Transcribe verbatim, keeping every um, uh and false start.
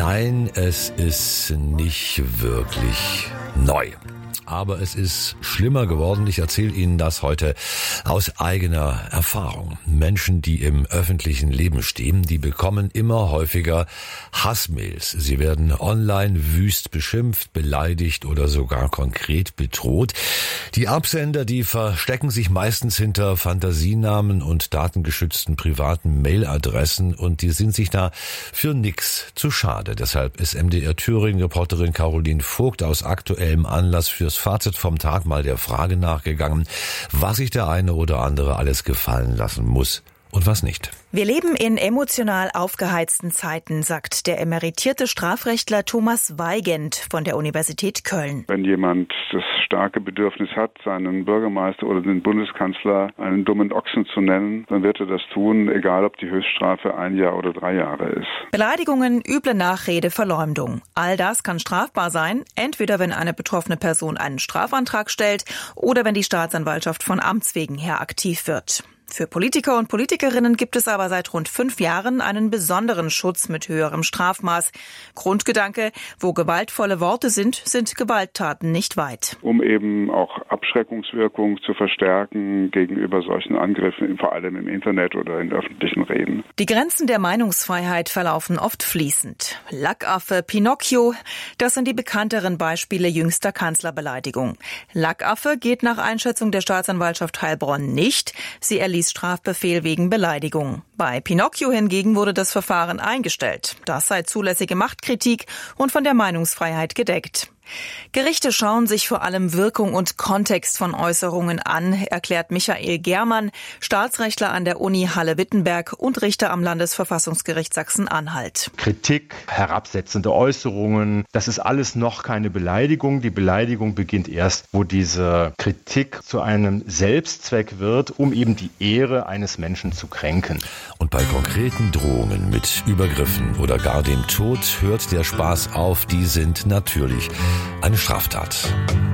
Nein, es ist nicht wirklich neu. Aber es ist schlimmer geworden. Ich erzähle Ihnen das heute aus eigener Erfahrung. Menschen, die im öffentlichen Leben stehen, die bekommen immer häufiger Hassmails. Sie werden online wüst beschimpft, beleidigt oder sogar konkret bedroht. Die Absender, die verstecken sich meistens hinter Fantasienamen und datengeschützten privaten Mailadressen und die sind sich da für nix zu schade. Deshalb ist M D R Thüringen-Reporterin Caroline Vogt aus aktuellem Anlass fürs Fazit vom Tag mal der Frage nachgegangen, was sich der eine oder andere alles gefallen lassen muss und was nicht. Wir leben in emotional aufgeheizten Zeiten, sagt der emeritierte Strafrechtler Thomas Weigand von der Universität Köln. Wenn jemand das starke Bedürfnis hat, seinen Bürgermeister oder den Bundeskanzler einen dummen Ochsen zu nennen, dann wird er das tun, egal ob die Höchststrafe ein Jahr oder drei Jahre ist. Beleidigungen, üble Nachrede, Verleumdung. All das kann strafbar sein, entweder wenn eine betroffene Person einen Strafantrag stellt oder wenn die Staatsanwaltschaft von Amts wegen her aktiv wird. Für Politiker und Politikerinnen gibt es aber seit rund fünf Jahren einen besonderen Schutz mit höherem Strafmaß. Grundgedanke, wo gewaltvolle Worte sind, sind Gewalttaten nicht weit. Um eben auch Abschreckungswirkung zu verstärken gegenüber solchen Angriffen, vor allem im Internet oder in öffentlichen Reden. Die Grenzen der Meinungsfreiheit verlaufen oft fließend. Lackaffe, Pinocchio, das sind die bekannteren Beispiele jüngster Kanzlerbeleidigung. Lackaffe geht nach Einschätzung der Staatsanwaltschaft Heilbronn nicht. Sie erließ Strafbefehl wegen Beleidigung. Bei Pinocchio hingegen wurde das Verfahren eingestellt. Das sei zulässige Machtkritik und von der Meinungsfreiheit gedeckt. Gerichte schauen sich vor allem Wirkung und Kontext von Äußerungen an, erklärt Michael Germann, Staatsrechtler an der Uni Halle-Wittenberg und Richter am Landesverfassungsgericht Sachsen-Anhalt. Kritik, herabsetzende Äußerungen, das ist alles noch keine Beleidigung. Die Beleidigung beginnt erst, wo diese Kritik zu einem Selbstzweck wird, um eben die Ehre eines Menschen zu kränken. Und bei konkreten Drohungen mit Übergriffen oder gar dem Tod hört der Spaß auf. Die sind natürlich eine Straftat.